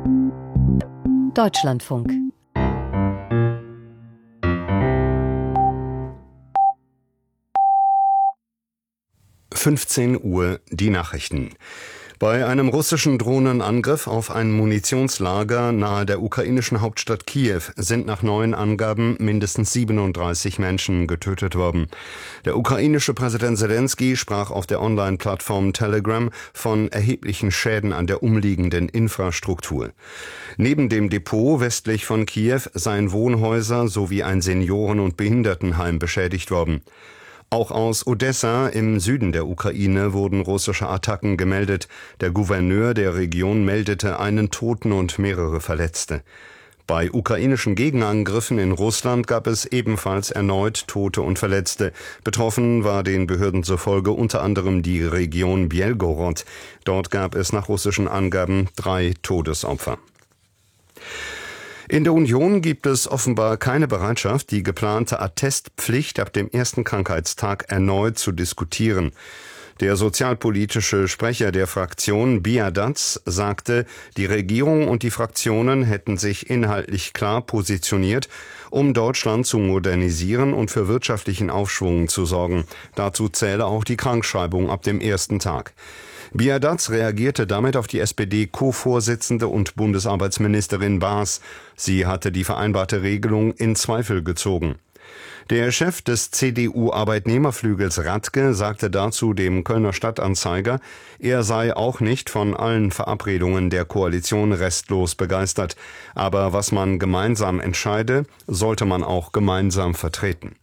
Deutschlandfunk. Uhr die Nachrichten. Bei einem russischen Drohnenangriff auf ein Munitionslager nahe der ukrainischen Hauptstadt Kiew sind nach neuen Angaben mindestens 37 Menschen getötet worden. Der ukrainische Präsident Selenskyj sprach auf der Online-Plattform Telegram von erheblichen Schäden an der umliegenden Infrastruktur. Neben dem Depot westlich von Kiew seien Wohnhäuser sowie ein Senioren- und Behindertenheim beschädigt worden. Auch aus Odessa im Süden der Ukraine wurden russische Attacken gemeldet. Der Gouverneur der Region meldete einen Toten und mehrere Verletzte. Bei ukrainischen Gegenangriffen in Russland gab es ebenfalls erneut Tote und Verletzte. Betroffen war den Behörden zufolge unter anderem die Region Bjelgorod. Dort gab es nach russischen Angaben 3 Todesopfer. In der Union gibt es offenbar keine Bereitschaft, die geplante Attestpflicht ab dem ersten Krankheitstag erneut zu diskutieren. Der sozialpolitische Sprecher der Fraktion, Biadatz, sagte, die Regierung und die Fraktionen hätten sich inhaltlich klar positioniert, um Deutschland zu modernisieren und für wirtschaftlichen Aufschwung zu sorgen. Dazu zähle auch die Krankschreibung ab dem ersten Tag. Biadatz reagierte damit auf die SPD-Co-Vorsitzende und Bundesarbeitsministerin Baas. Sie hatte die vereinbarte Regelung in Zweifel gezogen. Der Chef des CDU-Arbeitnehmerflügels Radke sagte dazu dem Kölner Stadtanzeiger, er sei auch nicht von allen Verabredungen der Koalition restlos begeistert. Aber was man gemeinsam entscheide, sollte man auch gemeinsam vertreten.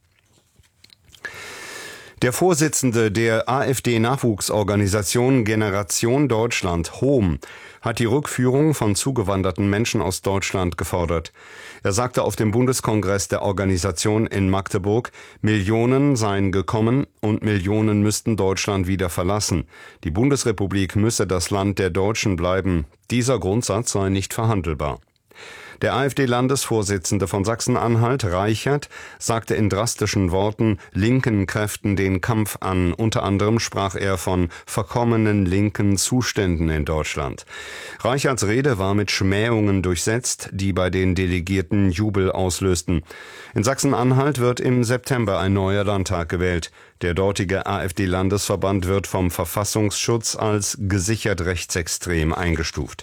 Der Vorsitzende der AfD-Nachwuchsorganisation Generation Deutschland, HOM, hat die Rückführung von zugewanderten Menschen aus Deutschland gefordert. Er sagte auf dem Bundeskongress der Organisation in Magdeburg, Millionen seien gekommen und Millionen müssten Deutschland wieder verlassen. Die Bundesrepublik müsse das Land der Deutschen bleiben. Dieser Grundsatz sei nicht verhandelbar. Der AfD-Landesvorsitzende von Sachsen-Anhalt, Reichert, sagte in drastischen Worten linken Kräften den Kampf an. Unter anderem sprach er von verkommenen linken Zuständen in Deutschland. Reicherts Rede war mit Schmähungen durchsetzt, die bei den Delegierten Jubel auslösten. In Sachsen-Anhalt wird im September ein neuer Landtag gewählt. Der dortige AfD-Landesverband wird vom Verfassungsschutz als gesichert rechtsextrem eingestuft.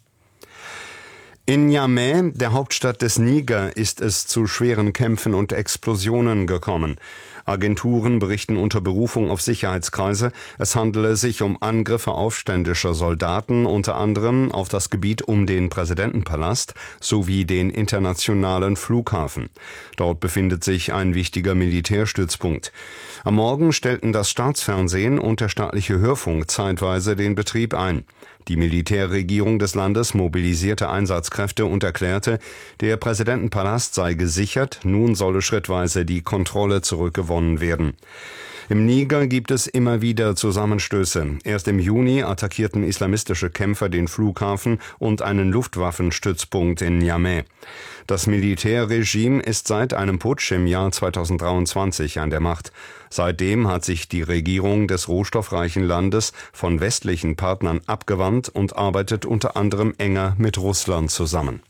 In Niamey, der Hauptstadt des Niger, ist es zu schweren Kämpfen und Explosionen gekommen. Agenturen berichten unter Berufung auf Sicherheitskreise, es handele sich um Angriffe aufständischer Soldaten, unter anderem auf das Gebiet um den Präsidentenpalast sowie den internationalen Flughafen. Dort befindet sich ein wichtiger Militärstützpunkt. Am Morgen stellten das Staatsfernsehen und der staatliche Hörfunk zeitweise den Betrieb ein. Die Militärregierung des Landes mobilisierte Einsatzkräfte und erklärte, der Präsidentenpalast sei gesichert, nun solle schrittweise die Kontrolle zurückgewonnen werden. Im Niger gibt es immer wieder Zusammenstöße. Erst im Juni attackierten islamistische Kämpfer den Flughafen und einen Luftwaffenstützpunkt in Niamey. Das Militärregime ist seit einem Putsch im Jahr 2023 an der Macht. Seitdem hat sich die Regierung des rohstoffreichen Landes von westlichen Partnern abgewandt und arbeitet unter anderem enger mit Russland zusammen.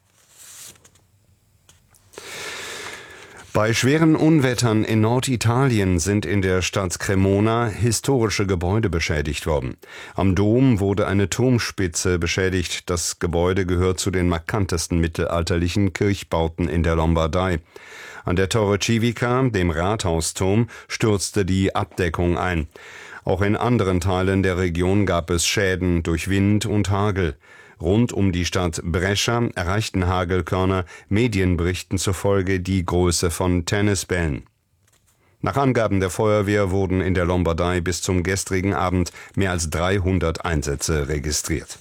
Bei schweren Unwettern in Norditalien sind in der Stadt Cremona historische Gebäude beschädigt worden. Am Dom wurde eine Turmspitze beschädigt. Das Gebäude gehört zu den markantesten mittelalterlichen Kirchbauten in der Lombardei. An der Torre Civica, dem Rathausturm, stürzte die Abdeckung ein. Auch in anderen Teilen der Region gab es Schäden durch Wind und Hagel. Rund um die Stadt Brescia erreichten Hagelkörner Medienberichten zufolge die Größe von Tennisbällen. Nach Angaben der Feuerwehr wurden in der Lombardei bis zum gestrigen Abend mehr als 300 Einsätze registriert.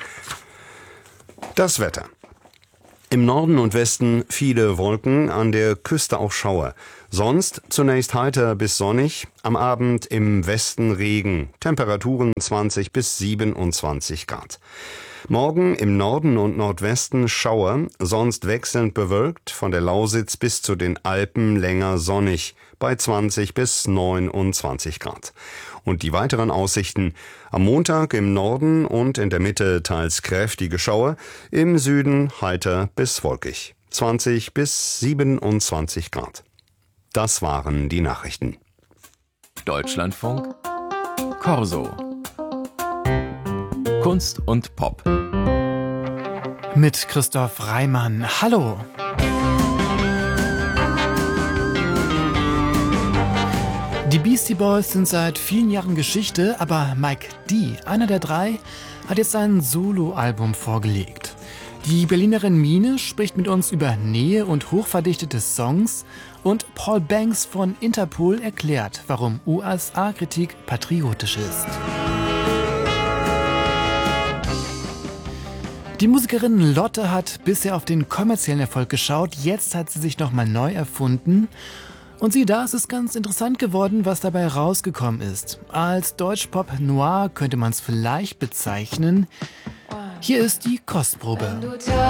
Das Wetter. Im Norden und Westen viele Wolken, an der Küste auch Schauer. Sonst zunächst heiter bis sonnig, am Abend im Westen Regen, Temperaturen 20 bis 27 Grad. Morgen im Norden und Nordwesten Schauer, sonst wechselnd bewölkt, von der Lausitz bis zu den Alpen länger sonnig, bei 20 bis 29 Grad. Und die weiteren Aussichten: am Montag im Norden und in der Mitte teils kräftige Schauer, im Süden heiter bis wolkig, 20 bis 27 Grad. Das waren die Nachrichten. Deutschlandfunk Corso. Kunst und Pop. Mit Christoph Reimann. Hallo. Die Beastie Boys sind seit vielen Jahren Geschichte, aber Mike D., einer der drei, hat jetzt ein Soloalbum vorgelegt. Die Berlinerin Mine spricht mit uns über Nähe und hochverdichtete Songs und Paul Banks von Interpol erklärt, warum USA-Kritik patriotisch ist. Die Musikerin Lotte hat bisher auf den kommerziellen Erfolg geschaut, jetzt hat sie sich nochmal neu erfunden. Und sieh da, es ist ganz interessant geworden, was dabei rausgekommen ist. Als Deutschpop Noir könnte man es vielleicht bezeichnen. Hier ist die Kostprobe.